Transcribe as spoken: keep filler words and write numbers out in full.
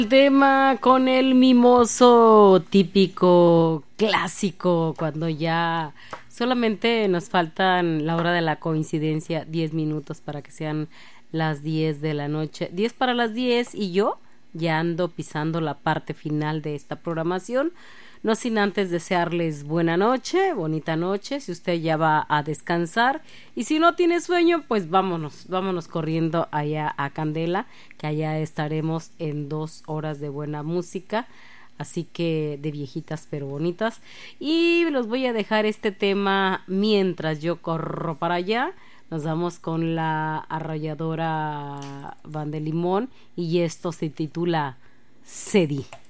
El tema con el mimoso típico, clásico, cuando ya solamente nos faltan la hora de la coincidencia, diez minutos para que sean las diez de la noche, diez para las diez y yo ya ando pisando la parte final de esta programación. No sin antes desearles buena noche, bonita noche, si usted ya va a descansar. Y si no tiene sueño, pues vámonos, vámonos corriendo allá a Candela, que allá estaremos en dos horas de buena música. Así que de viejitas pero bonitas. Y los voy a dejar este tema mientras yo corro para allá. Nos vamos con la arrolladora Van de Limón y esto se titula Cedi.